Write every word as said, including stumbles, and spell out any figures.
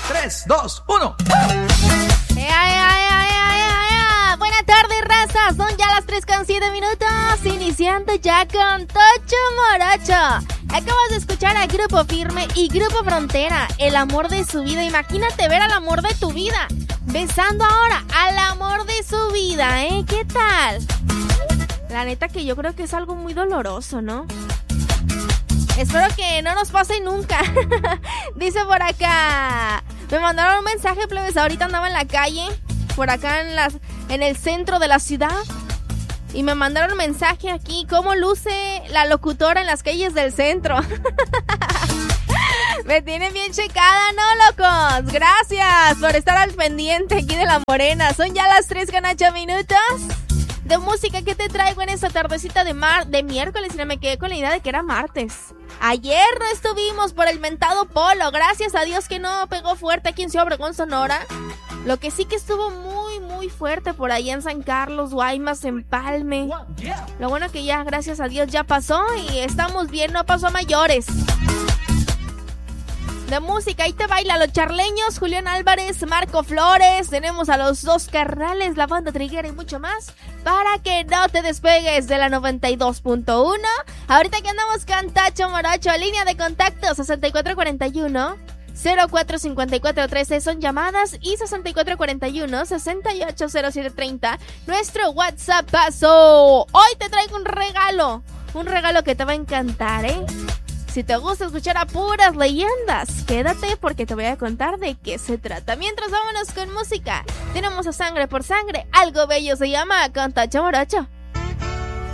tres, dos, uno. ¡Ea, ea, ea, ea, ea, ea! Buenas tardes, raza. Son ya las tres con siete minutos. Iniciando ya con Tocho Morocho. Acabas de escuchar a Grupo Firme y Grupo Frontera, el amor de su vida. Imagínate ver al amor de tu vida besando ahora al amor de su vida, ¿eh? ¿Qué tal? La neta que yo creo que es algo muy doloroso, ¿no? Espero que no nos pase nunca. Dice por acá. Me mandaron un mensaje, plebes. Ahorita andaba en la calle, por acá en las, en el centro de la ciudad. Y me mandaron un mensaje aquí. ¿Cómo luce la locutora en las calles del centro? Me tienen bien checada, ¿no, locos? Gracias por estar al pendiente aquí de La Morena. Son ya las tres con ocho minutos. De música que te traigo en esta tardecita de mar de miércoles. Y me quedé con la idea de que era martes. Ayer no estuvimos por el mentado polo. Gracias a Dios que no pegó fuerte aquí en Ciudad Obregón, Sonora. Lo que sí que estuvo muy, muy fuerte por allá en San Carlos, Guaymas, Empalme. Lo bueno que ya, gracias a Dios, ya pasó y estamos bien, no pasó a mayores. De música, ahí te baila Los Charleños, Julián Álvarez, Marco Flores. Tenemos a los dos carnales, la banda Triguera y mucho más. Para que no te despegues de la noventa y dos punto uno. Ahorita que andamos con Tocho Morocho, línea de contacto sesenta y cuatro cuarenta y uno cero cuatro cincuenta y cuatro trece son llamadas y sesenta y cuatro cuarenta y uno sesenta y ocho cero siete treinta nuestro WhatsApp paso. Hoy te traigo un regalo, un regalo que te va a encantar, ¿eh? Si te gusta escuchar a puras leyendas, quédate porque te voy a contar de qué se trata. Mientras vámonos con música. Tenemos a Sangre por Sangre, algo bello se llama con Tocho Morocho.